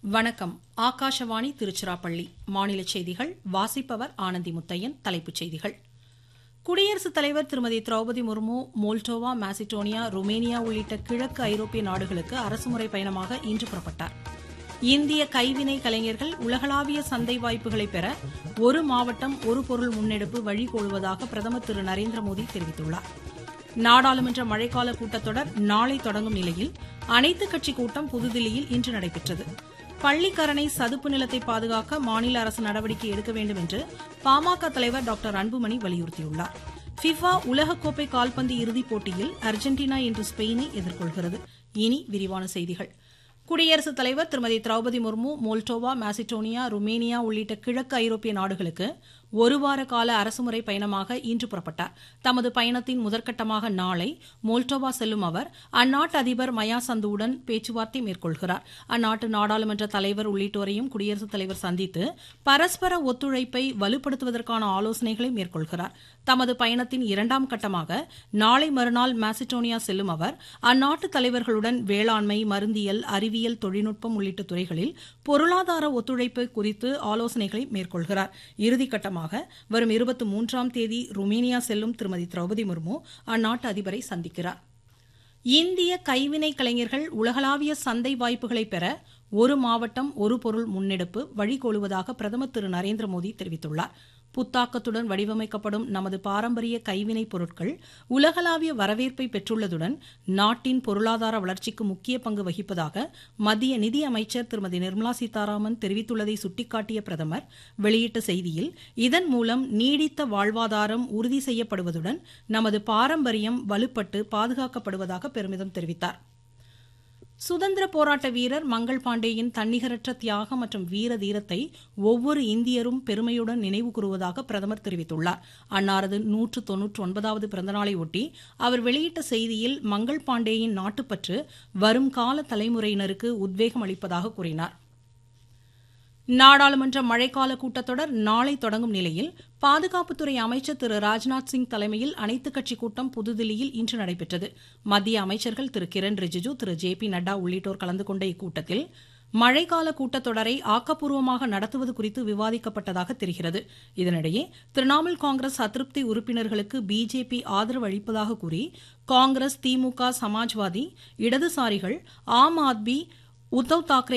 வணக்கம். ஆகாஷவாணி திருச்சிராப்பள்ளி. மாநில செய்திகள் வாசிப்பவர் ஆனந்தி முத்தையன். தலைப்புச் செய்திகள். குடியரசுத் தலைவர் திருமதி Draupadi Murmu Moldova, Macedonia, Romania உள்ளிட்ட கிழக்கு ஐரோப்பிய நாடுகளுக்கு அரசுமுறை பயணமாக இன்று புறப்பட்டார். இந்திய கைவினை கலைஞர்கள் உலகளாவிய சந்தை வாய்ப்புகளை பெற ஒரு மாவட்டம் ஒரு பொருள் முன்னெடுப்பு வழிகோலுவதாக பிரதமர் திரு நரேந்திர மோடி தெரிவித்துள்ளார். நாடாளுமன்ற மழைக்கால கூட்டத்தொடர் நாளை தொடங்கும் நிலையில் அனைத்துக் கட்சி கூட்டம் புதுதில்லியில் இன்று நடைபெற்றது. பள்ளிக்கரணை சதுப்பு நிலத்தை பாதுகாக்க மாநில அரசு நடவடிக்கை எடுக்க வேண்டும் என்று பாமக தலைவர் டாக்டர் அன்புமணி வலியுறுத்தியுள்ளார். ஃபிஃபா உலகக்கோப்பை கால்பந்து இறுதிப் போட்டியில் அர்ஜென்டினா இன்று ஸ்பெயினை எதிர்கொள்கிறது. இனி விரிவான செய்திகள். குடியரசுத் தலைவர் திருமதி Draupadi Murmu Moldova, Macedonia, Romania உள்ளிட்ட கிழக்கு ஐரோப்பிய நாடுகளுக்கு ஒருவார கால அரசுமுறை பயணமாக இன்று புறப்பட்டார். தமது பயணத்தின் முதற்கட்டமாக நாளை மோல்டோவா செல்லும் அவர் அந்நாட்டு அதிபர் மயா சந்துவுடன் பேச்சுவார்த்தை மேற்கொள்கிறார். அந்நாட்டு நாடாளுமன்ற தலைவர் உள்ளிட்டோரையும் குடியரசுத் தலைவர் சந்தித்து பரஸ்பர ஒத்துழைப்பை வலுப்படுத்துவதற்கான ஆலோசனைகளை மேற்கொள்கிறார். தமது பயணத்தின் இரண்டாம் கட்டமாக நாளை மறுநாள் மாசிடோனியா செல்லும் அவர் அந்நாட்டு தலைவர்களுடன் வேளாண்மை, மருந்தியல், அறிவியல், தொழில்நுட்பம் உள்ளிட்ட துறைகளில் பொருளாதார ஒத்துழைப்பு குறித்து ஆலோசனைகளை மேற்கொள்கிறார். இறுதிக்கட்டமாக வரும் 23ஆம் தேதி ருமேனியா செல்லும் திருமதி திரௌபதி முர்மு அந்நாட்டு அதிபரை சந்திக்கிறார். இந்திய கைவினை கலைஞர்கள் உலகளாவிய சந்தை வாய்ப்புகளை பெற ஒரு மாவட்டம் ஒரு பொருள் முன்னெடுப்பு வழிகோலுவதாக பிரதமர் திரு நரேந்திர மோடி தெரிவித்துள்ளார். புத்தாக்கத்துடன் வடிவமைக்கப்படும் நமது பாரம்பரிய கைவினைப் பொருட்கள் உலகளாவிய வரவேற்பை பெற்றுள்ளதுடன் நாட்டின் பொருளாதார வளர்ச்சிக்கு முக்கிய பங்கு வகிப்பதாக மத்திய நிதி அமைச்சர் திருமதி நிர்மலா சீதாராமன் தெரிவித்துள்ளதை சுட்டிக்காட்டிய பிரதமர் வெளியிட்ட செய்தியில், இதன் மூலம் நீடித்த வாழ்வாதாரம் உறுதி செய்யப்படுவதுடன் நமது பாரம்பரியம் வலுப்பட்டு பாதுகாக்கப்படுவதாக பெருமிதம் தெரிவித்தார். சுதந்திர போராட்ட வீரர் மங்கள் பாண்டேயின் தன்னிகரற்ற தியாகம் மற்றும் வீர தீரத்தை ஒவ்வொரு இந்தியரும் பெருமையுடன் நினைவு கூறுவதாக பிரதமர் தெரிவித்துள்ளார். அன்னாரது 199வது பிறந்தநாளை ஒட்டி அவர் வெளியிட்ட செய்தியில், மங்கள் பாண்டேயின் நாட்டுப்பற்று வரும் கால தலைமுறையினருக்கு உத்வேகம் அளிப்பதாக கூறினார். நாடாளுமன்ற மழைக்கால கூட்டத்தொடர் நாளை தொடங்கும் நிலையில் பாதுகாப்புத்துறை அமைச்சர் திரு ராஜ்நாத் சிங் தலைமையில் அனைத்துக் கட்சி கூட்டம் புதுதில்லியில் இன்று நடைபெற்றது. மத்திய அமைச்சர்கள் திரு கிரண் ரிஜிஜு, திரு ஜே.பி. நட்டா உள்ளிட்டோர் கலந்து கொண்ட இக்கூட்டத்தில் மழைக்கால கூட்டத்தொடரை ஆக்கப்பூர்வமாக நடத்துவது குறித்து விவாதிக்கப்பட்டதாக தெரிகிறது. இதனிடையே திரிணாமுல் காங்கிரஸ் அதிருப்தி உறுப்பினர்களுக்கு பிஜேபி ஆதரவு அளிப்பதாக கூறி காங்கிரஸ், திமுக, சமாஜ்வாதி, இடதுசாரிகள், ஆம் ஆத்மி, உத்தவ் தாக்கரே